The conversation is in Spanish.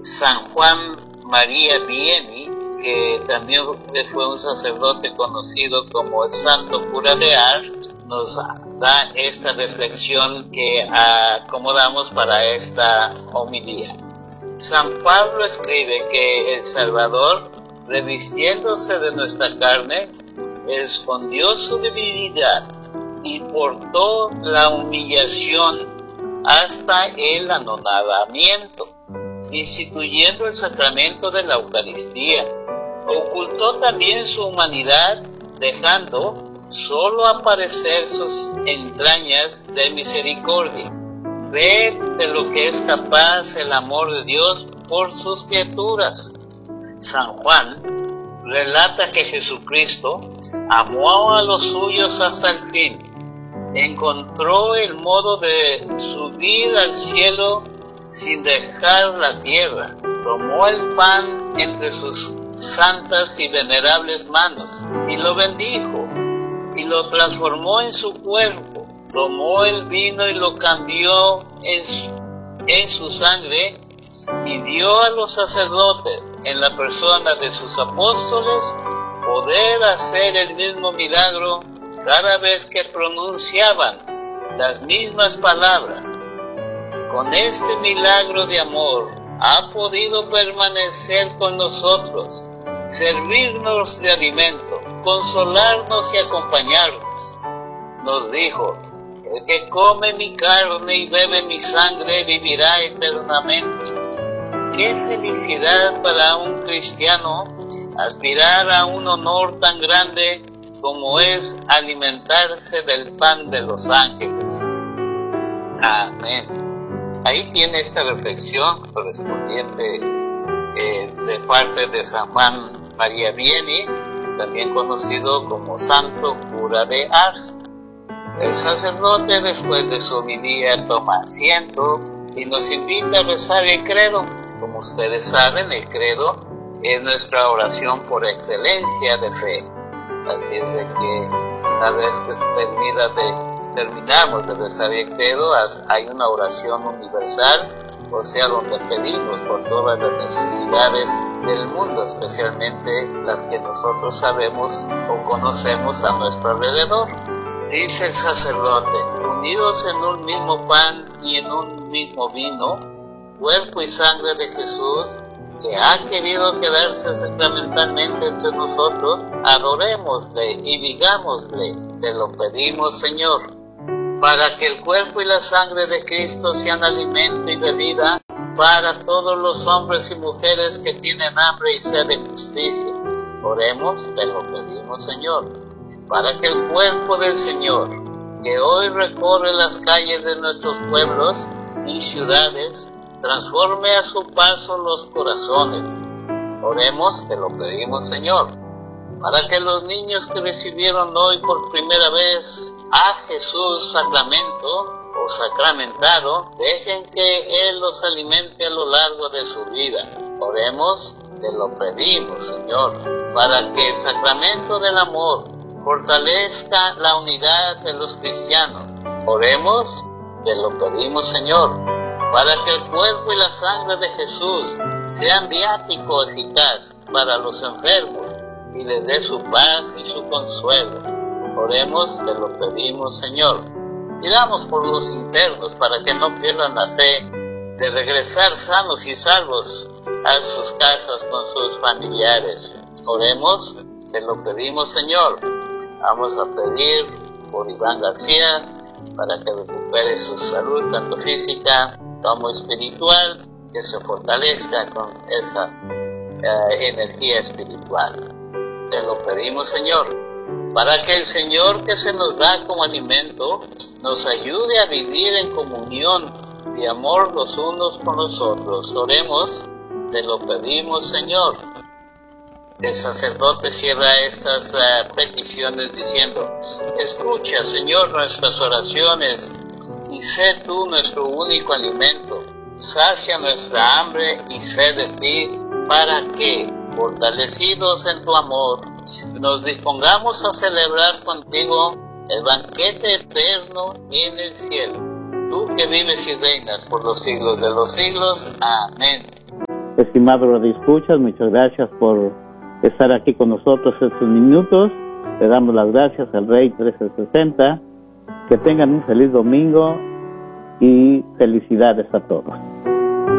San Juan María Vianney, que también fue un sacerdote conocido como el Santo Cura de Ars, nos da esta reflexión que acomodamos para esta homilía. San Pablo escribe que el Salvador, revistiéndose de nuestra carne, escondió su divinidad y portó la humillación hasta el anonadamiento, instituyendo el sacramento de la Eucaristía. Ocultó también su humanidad, dejando solo aparecer sus entrañas de misericordia. Ve de lo que es capaz el amor de Dios por sus criaturas. San Juan relata que Jesucristo amó a los suyos hasta el fin. Encontró el modo de subir al cielo sin dejar la tierra. Tomó el pan entre sus santas y venerables manos y lo bendijo y lo transformó en su cuerpo. Tomó el vino y lo cambió en su sangre y dio a los sacerdotes, en la persona de sus apóstoles, poder hacer el mismo milagro cada vez que pronunciaban las mismas palabras. Con este milagro de amor ha podido permanecer con nosotros, servirnos de alimento, consolarnos y acompañarnos. Nos dijo: el que come mi carne y bebe mi sangre vivirá eternamente. Qué felicidad para un cristiano aspirar a un honor tan grande como es alimentarse del pan de los ángeles. Amén. Ahí tiene esta reflexión correspondiente de parte de San Juan María Vianney, también conocido como Santo Cura de Ars. El sacerdote, después de su homilía, toma asiento y nos invita a rezar el credo. Como ustedes saben, el credo es nuestra oración por excelencia de fe. Así es de que una vez que terminamos de rezar el credo, hay una oración universal, o sea, donde pedimos por todas las necesidades del mundo, especialmente las que nosotros sabemos o conocemos a nuestro alrededor. Dice el sacerdote: unidos en un mismo pan y en un mismo vino, cuerpo y sangre de Jesús, que ha querido quedarse sacramentalmente entre nosotros, adorémosle y digámosle: te lo pedimos, Señor, para que el cuerpo y la sangre de Cristo sean alimento y bebida para todos los hombres y mujeres que tienen hambre y sed de justicia. Oremos, te lo pedimos, Señor, para que el cuerpo del Señor, que hoy recorre las calles de nuestros pueblos y ciudades, transforme a su paso los corazones. Oremos, te lo pedimos, Señor, para que los niños que recibieron hoy por primera vez a Jesús sacramento o sacramentado, dejen que Él los alimente a lo largo de su vida. Oremos, te lo pedimos, Señor, para que el sacramento del amor fortalezca la unidad de los cristianos. Oremos, te lo pedimos, Señor, para que el cuerpo y la sangre de Jesús sean viático eficaz para los enfermos y les dé su paz y su consuelo. Oremos, te lo pedimos, Señor. Pidamos por los internos para que no pierdan la fe de regresar sanos y salvos a sus casas con sus familiares. Oremos, te lo pedimos, Señor. Vamos a pedir por Iván García para que recupere su salud, tanto física como espiritual, que se fortalezca con esa energía espiritual. Te lo pedimos, Señor, para que el Señor que se nos da como alimento nos ayude a vivir en comunión y amor los unos con los otros. Oremos, te lo pedimos, Señor. El sacerdote cierra estas peticiones diciendo: escucha, Señor, nuestras oraciones y sé tú nuestro único alimento. Sacia nuestra hambre y sed de ti, para que, fortalecidos en tu amor, nos dispongamos a celebrar contigo el banquete eterno en el cielo. Tú que vives y reinas por los siglos de los siglos. Amén. Estimado Radio Escuchas, muchas gracias por estar aquí con nosotros estos minutos. Le damos las gracias al Rey 1360. Que tengan un feliz domingo y felicidades a todos.